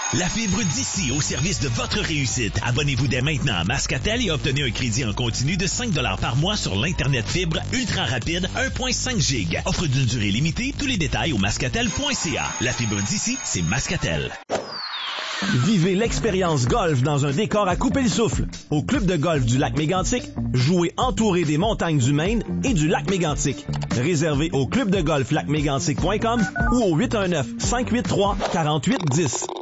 La fibre d'ici au service de votre réussite. Abonnez-vous dès maintenant à Mascatel et obtenez un crédit en continu de 5 $ par mois sur l'Internet fibre ultra rapide 1.5 G. Offre d'une durée limitée. Tous les détails au mascatel.ca. La fibre d'ici, c'est Mascatel. Vivez l'expérience golf dans un décor à couper le souffle. Au club de golf du lac Mégantic, jouez entouré des montagnes du Maine et du lac Mégantic. Réservez au clubdegolflacmégantic.com ou au 819-583-4810.